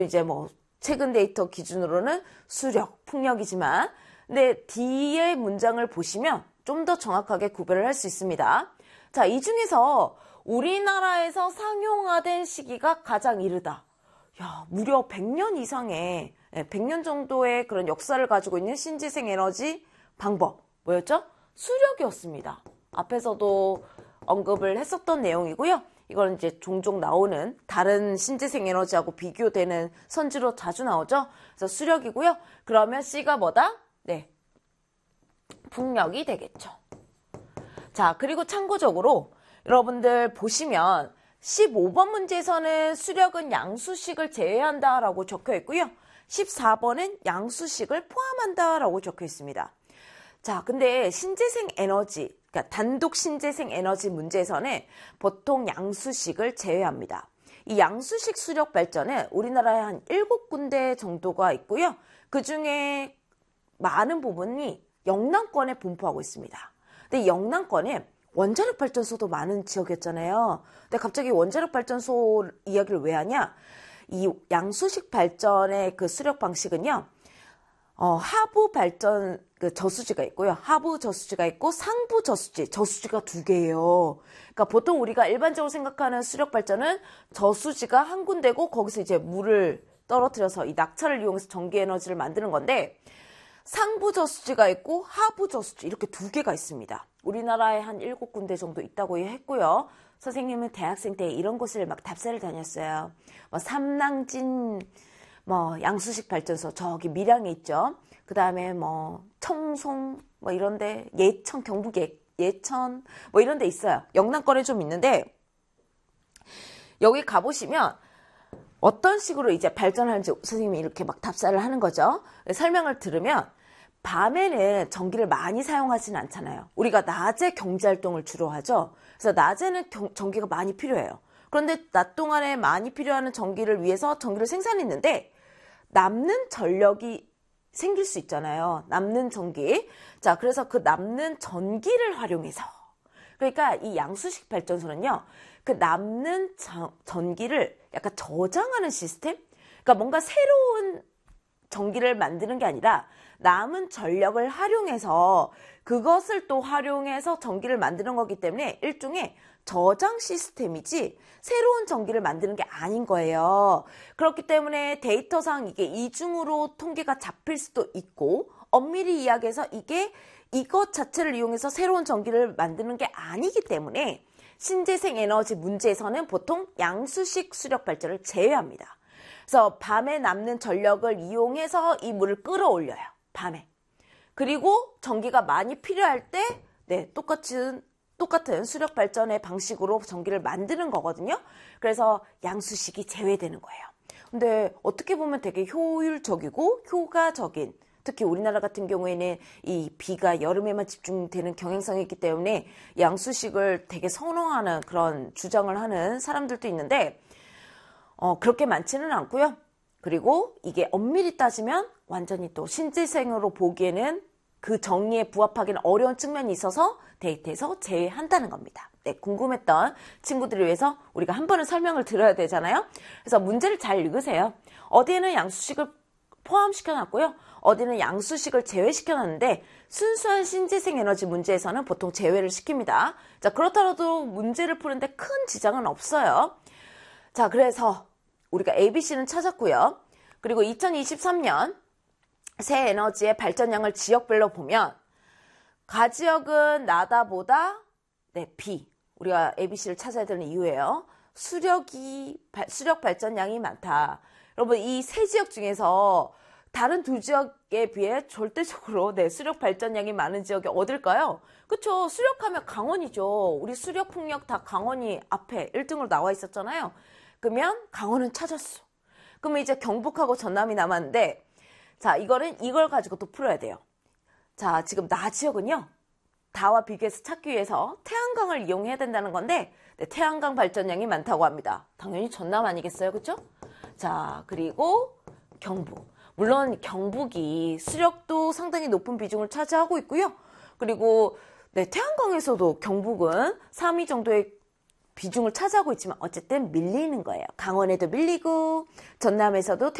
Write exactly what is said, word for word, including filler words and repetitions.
이제 뭐 최근 데이터 기준으로는 수력, 풍력이지만 근데 뒤에 문장을 보시면 좀 더 정확하게 구별을 할 수 있습니다. 자, 이 중에서 우리나라에서 상용화된 시기가 가장 이르다. 야, 무려 백 년 이상의, 백 년 정도의 그런 역사를 가지고 있는 신재생 에너지 방법. 뭐였죠? 수력이었습니다. 앞에서도 언급을 했었던 내용이고요. 이건 이제 종종 나오는 다른 신재생 에너지하고 비교되는 선지로 자주 나오죠. 그래서 수력이고요. 그러면 C가 뭐다? 네, 풍력이 되겠죠. 자, 그리고 참고적으로 여러분들 보시면 십오 번 문제에서는 수력은 양수식을 제외한다라고 적혀 있고요. 십사 번은 양수식을 포함한다라고 적혀 있습니다. 자, 근데 신재생 에너지, 그러니까 단독 신재생 에너지 문제에서는 보통 양수식을 제외합니다. 이 양수식 수력 발전은 우리나라에 한 일곱 군데 정도가 있고요. 그 중에 많은 부분이 영남권에 분포하고 있습니다. 근데 영남권에 원자력 발전소도 많은 지역이었잖아요. 근데 갑자기 원자력 발전소 이야기를 왜 하냐? 이 양수식 발전의 그 수력 방식은요. 어, 하부 발전 그 저수지가 있고요. 하부 저수지가 있고 상부 저수지, 저수지가 두 개예요. 그러니까 보통 우리가 일반적으로 생각하는 수력 발전은 저수지가 한 군데고 거기서 이제 물을 떨어뜨려서 이 낙차를 이용해서 전기 에너지를 만드는 건데 상부 저수지가 있고 하부 저수지 이렇게 두 개가 있습니다. 우리나라에 한 일곱 군데 정도 있다고 했고요. 선생님은 대학생 때 이런 곳을 막 답사를 다녔어요. 뭐 삼낭진 뭐 양수식 발전소 저기 밀양에 있죠. 그 다음에 뭐 청송 뭐 이런데 예천 경북 예, 예천 뭐 이런데 있어요. 영남권에 좀 있는데 여기 가보시면 어떤 식으로 이제 발전하는지 선생님이 이렇게 막 답사를 하는 거죠. 설명을 들으면 밤에는 전기를 많이 사용하지는 않잖아요. 우리가 낮에 경제활동을 주로 하죠. 그래서 낮에는 경, 전기가 많이 필요해요. 그런데 낮 동안에 많이 필요한 전기를 위해서 전기를 생산했는데 남는 전력이 생길 수 있잖아요. 남는 전기. 자, 그래서 그 남는 전기를 활용해서 그러니까 이 양수식 발전소는요. 그 남는 자, 전기를 약간 저장하는 시스템? 그러니까 뭔가 새로운 전기를 만드는 게 아니라 남은 전력을 활용해서 그것을 또 활용해서 전기를 만드는 거기 때문에 일종의 저장 시스템이지 새로운 전기를 만드는 게 아닌 거예요. 그렇기 때문에 데이터상 이게 이중으로 통계가 잡힐 수도 있고 엄밀히 이야기해서 이게 이것 자체를 이용해서 새로운 전기를 만드는 게 아니기 때문에 신재생 에너지 문제에서는 보통 양수식 수력 발전을 제외합니다. 그래서 밤에 남는 전력을 이용해서 이 물을 끌어올려요. 밤에. 그리고 전기가 많이 필요할 때 네, 똑같은 똑같은 수력 발전의 방식으로 전기를 만드는 거거든요. 그래서 양수식이 제외되는 거예요. 근데 어떻게 보면 되게 효율적이고 효과적인 특히 우리나라 같은 경우에는 이 비가 여름에만 집중되는 경향성이 있기 때문에 양수식을 되게 선호하는 그런 주장을 하는 사람들도 있는데 어, 그렇게 많지는 않고요. 그리고 이게 엄밀히 따지면 완전히 또 신재생으로 보기에는 그 정의에 부합하기는 어려운 측면이 있어서 데이터에서 제외한다는 겁니다. 네, 궁금했던 친구들을 위해서 우리가 한 번은 설명을 드려야 되잖아요. 그래서 문제를 잘 읽으세요. 어디에는 양수식을 포함시켜놨고요. 어디는 양수식을 제외시켜놨는데 순수한 신재생 에너지 문제에서는 보통 제외를 시킵니다. 자, 그렇더라도 문제를 푸는데 큰 지장은 없어요. 자, 그래서 우리가 에이비씨는 찾았고요. 그리고 이천이십삼 년 새 에너지의 발전량을 지역별로 보면 가지역은 나다보다 네, B. 우리가 에이비씨를 찾아야 되는 이유예요. 수력이 수력 발전량이 많다. 여러분 이 세 지역 중에서 다른 두 지역에 비해 절대적으로 네, 수력 발전량이 많은 지역이 어딜까요? 그렇죠. 수력하면 강원이죠. 우리 수력 풍력 다 강원이 앞에 일 등으로 나와 있었잖아요. 그러면 강원은 찾았어. 그러면 이제 경북하고 전남이 남았는데 자, 이거는 이걸 가지고 또 풀어야 돼요. 자, 지금 나 지역은요. 다와 비교해서 찾기 위해서 태양광을 이용해야 된다는 건데 네, 태양광 발전량이 많다고 합니다. 당연히 전남 아니겠어요? 그렇죠? 자, 그리고 경북. 물론 경북이 수력도 상당히 높은 비중을 차지하고 있고요. 그리고 네, 태양광에서도 경북은 삼 위 정도의 비중을 차지하고 있지만 어쨌든 밀리는 거예요. 강원에도 밀리고 전남에서도